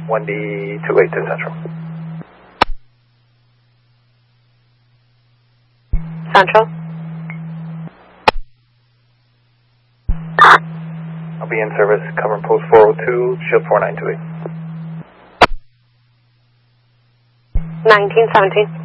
1D28 to Central. Central. I'll be in service, covering post 402, shield 4928. 1917.